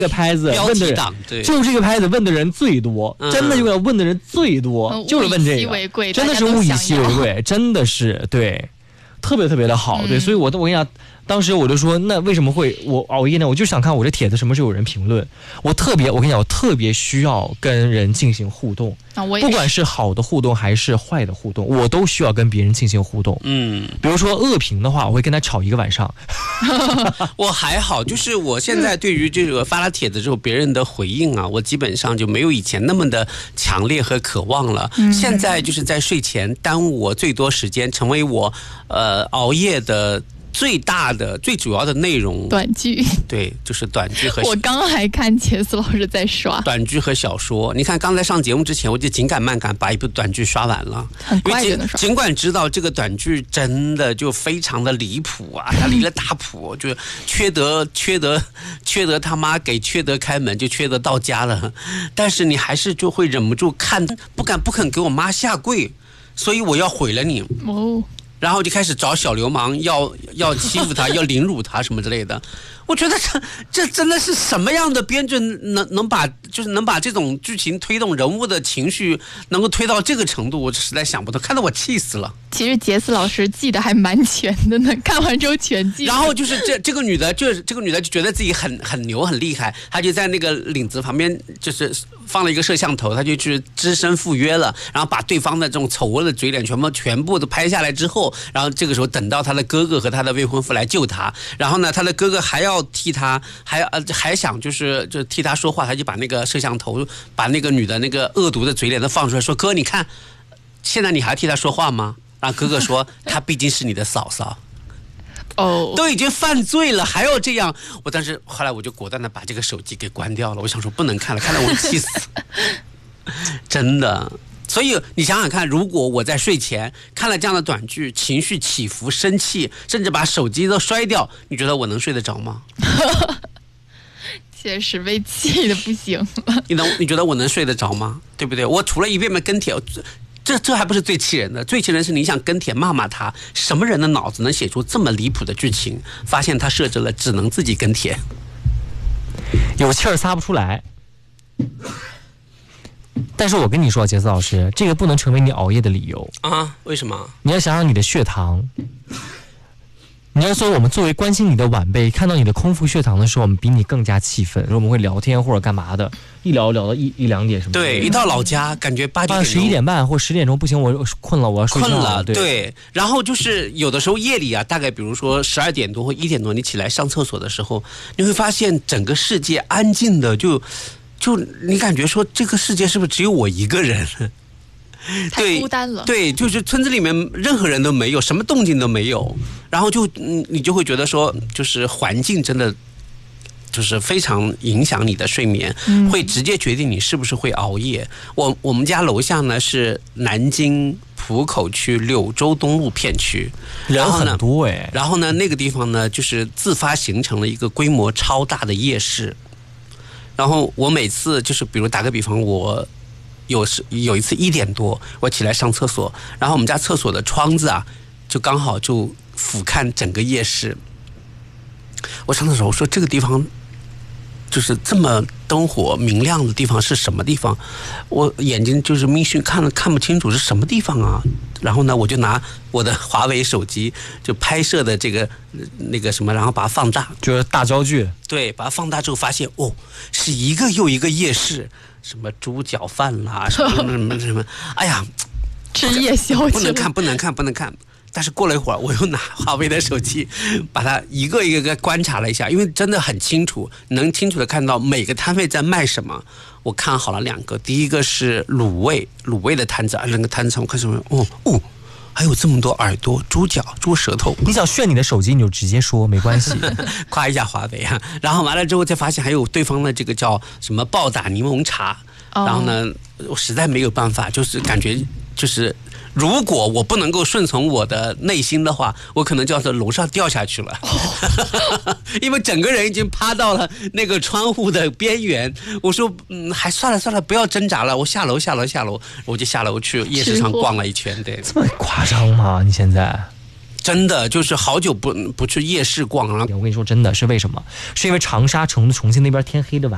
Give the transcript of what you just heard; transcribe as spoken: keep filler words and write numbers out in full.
这个拍子问的人，就这个拍子问的人最多，嗯、真的就要问的人最多， 嗯、 就是问这个，真的是物以稀为贵，真的是对，特别特别的好，嗯、对，所以我我跟你讲。当时我就说，那为什么会我熬夜呢？我就想看我这帖子什么时候有人评论。我特别，我跟你讲，我特别需要跟人进行互动， 啊、 不管是好的互动还是坏的互动，我都需要跟别人进行互动。 嗯， 比如说恶评的话，我会跟他吵一个晚上。 我还好，就是我现在对于这个发了帖子之后别人的回应啊，我基本上就没有以前那么的强烈和渴望了。嗯、现在就是在睡前耽误我最多时间，成为我呃熬夜的。最大的、最主要的内容， 短剧， 对，就是短剧和。 我刚还看杰斯老师在刷短剧和小说。你看，刚才上节目之前，我就紧赶慢赶把一部短剧刷完了， 很快就能刷。 尽管知道这个短剧真的就非常的离谱啊，它离了大谱，就缺德、缺德、缺德他妈给缺德开门，就缺德到家了。但是你还是就会忍不住看，不敢不肯给我妈下跪，所以我要毁了你。 哦。 然后就开始找小流氓，要要欺负他，要凌辱他什么之类的。我觉得这这真的是什么样的编剧能能把就是能把这种剧情推动人物的情绪能够推到这个程度，我实在想不通，看得我气死了。 其实杰斯老师记得还蛮全的呢，看完之后全记。 然后就是这这个女的，就是这个女的就觉得自己很很牛很厉害，她就在那个领子旁边就是放了一个摄像头，她就去只身赴约了，然后把对方的这种丑恶的嘴脸全部全部都拍下来之后，然后这个时候等到她的哥哥和她的未婚夫来救她，然后呢，她的哥哥还要替她还呃还想就是就替她说话，他就把那个摄像头把那个女的那个恶毒的嘴脸都放出来，说哥你看，现在你还替她说话吗？然后哥哥说她毕竟是你的嫂嫂。 哦， 都已经犯罪了，还要这样？我当时后来我就果断的把这个手机给关掉了。我想说不能看了，看得我气死，真的。所以你想想看，如果我在睡前看了这样的短剧，情绪起伏、生气，甚至把手机都摔掉，你觉得我能睡得着吗？ 确实被气得不行了。 你能？你觉得我能睡得着吗？对不对？我除了一遍遍跟帖。这这还不是最气人的，最气人是你想跟帖骂骂他，什么人的脑子能写出这么离谱的剧情？发现他设置了只能自己跟帖， 有气儿撒不出来。但是我跟你说，杰斯老师，这个不能成为你熬夜的理由啊？为什么？ 你要想想你的血糖。你要说我们作为关心你的晚辈，看到你的空腹血糖的时候，我们比你更加气愤，我们会聊天或者干嘛的，一聊聊到一一两点什么的。 对，一到老家感觉八点十一点半或十点钟不行，我困了，我要睡觉困了。 对， 对，然后就是有的时候夜里啊，大概比如说十二点多或一点多，你起来上厕所的时候，你会发现整个世界安静的，就就你感觉说这个世界是不是只有我一个人？ 太孤单了。 对，就是村子里面任何人都没有，什么动静都没有，然后就嗯，你就会觉得说，就是环境真的就是非常影响你的睡眠，嗯、会直接决定你是不是会熬夜。我我们家楼下呢是南京浦口区柳州东路片区， 人很多哎。 然后呢，那个地方呢就是自发形成了一个规模超大的夜市。然后我每次就是，比如打个比方，我。有时有一次一点多，我起来上厕所，然后我们家厕所的窗子啊，就刚好就俯瞰整个夜市。我上厕所，我说这个地方就是这么灯火明亮的地方是什么地方？我眼睛就是迷眩，看了看不清楚是什么地方啊。然后呢，我就拿我的华为手机就拍摄的这个那个什么，然后把它放大， 就是大焦距。 对，把它放大之后发现，哦，是一个又一个夜市。什么猪脚饭啦，什么什么什么，哎呀， 吃夜宵不能看，不能看，不能看。但是过了一会儿，我又拿华为的手机，把它一个一个个观察了一下，因为真的很清楚，能清楚的看到每个摊位在卖什么。我看好了两个，第一个是卤味，卤味的摊子，啊，那个摊子上我看什么，哦哦。还有这么多耳朵、猪脚、猪舌头， 你想炫你的手机，你就直接说，没关系， 夸一下华为啊。然后完了之后，才发现还有对方的这个叫什么暴打柠檬茶。Oh. 然后呢，我实在没有办法，就是感觉就是，如果我不能够顺从我的内心的话，我可能就要从楼上掉下去了。Oh. 因为整个人已经趴到了那个窗户的边缘。我说，嗯，还算了算了，不要挣扎了，我下楼下楼下楼，我就下楼去夜市上逛了一圈。对， 这么夸张吗？你现在？ 真的就是好久不不去夜市逛了。 我跟你说，真的是为什么？是因为长沙、成都、重庆那边天黑的晚。